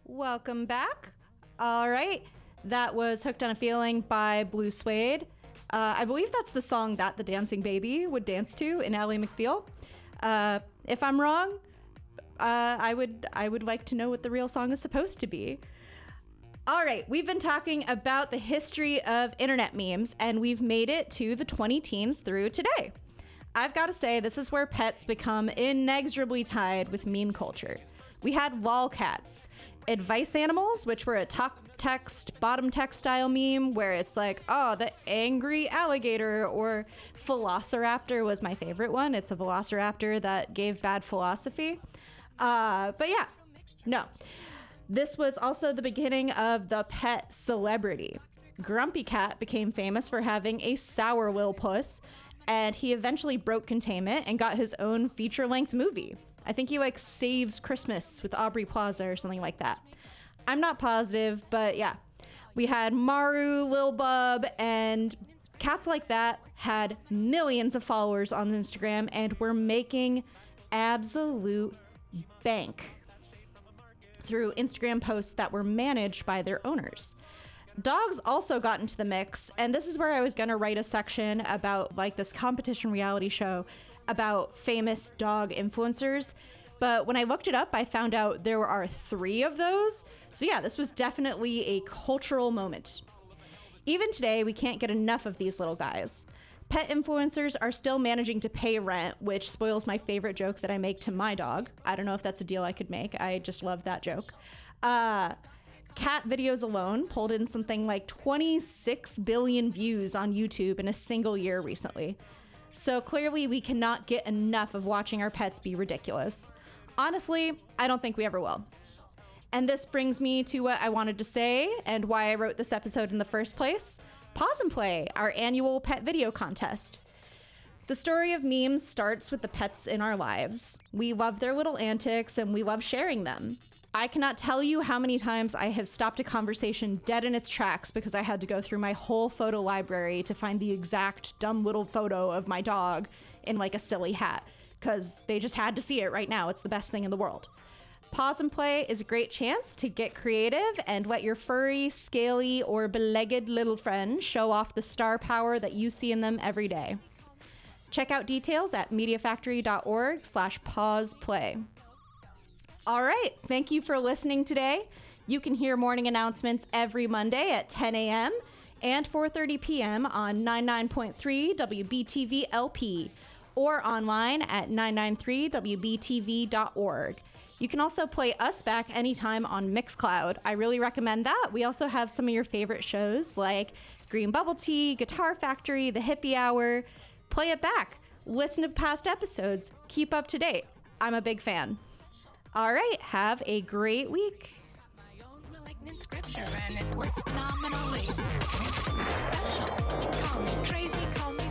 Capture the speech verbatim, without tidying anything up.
Welcome back. All right. That was Hooked on a Feeling by Blue Suede. Uh, I believe that's the song that the dancing baby would dance to in Ally McBeal. Uh, if I'm wrong, uh, I would I would like to know what the real song is supposed to be. All right, we've been talking about the history of internet memes, and we've made it to the twenty teens through today. I've got to say, this is where pets become inexorably tied with meme culture. We had lolcats, advice animals, which were a top text, bottom text style meme where it's like, oh, the angry alligator, or Velociraptor was my favorite one. It's a velociraptor that gave bad philosophy. Uh, but yeah, no. This was also the beginning of the pet celebrity. Grumpy Cat became famous for having a sour Lil Puss, and he eventually broke containment and got his own feature-length movie. I think he like saves Christmas with Aubrey Plaza or something like that. I'm not positive, but yeah. We had Maru, Lil Bub, and cats like that had millions of followers on Instagram and were making absolute bank through Instagram posts that were managed by their owners. Dogs also got into the mix, and this is where I was going to write a section about like this competition reality show about famous dog influencers. But when I looked it up, I found out there are three of those. So yeah, this was definitely a cultural moment. Even today, we can't get enough of these little guys. Pet influencers are still managing to pay rent, which spoils my favorite joke that I make to my dog. I don't know if that's a deal I could make. I just love that joke. Uh, cat videos alone pulled in something like twenty-six billion views on YouTube in a single year recently. So clearly we cannot get enough of watching our pets be ridiculous. Honestly, I don't think we ever will. And this brings me to what I wanted to say and why I wrote this episode in the first place. Pause and Play, our annual pet video contest. The story of memes starts with the pets in our lives. We love their little antics and we love sharing them. I cannot tell you how many times I have stopped a conversation dead in its tracks because I had to go through my whole photo library to find the exact dumb little photo of my dog in like a silly hat, because they just had to see it right now. It's the best thing in the world. Pause and Play is a great chance to get creative and let your furry, scaly, or belegged little friend show off the star power that you see in them every day. Check out details at mediafactory.org slash pause play. All right, thank you for listening today. You can hear morning announcements every Monday at ten a.m. and four thirty p.m. on ninety-nine point three W B T V L P or online at nine ninety-three W B T V dot org. You can also play us back anytime on Mixcloud. I really recommend that. We also have some of your favorite shows like Green Bubble Tea, Guitar Factory, The Hippie Hour. Play it back. Listen to past episodes. Keep up to date. I'm a big fan. All right, have a great week. My own malignant scripture and it works phenomenally. Special. Call me crazy, call me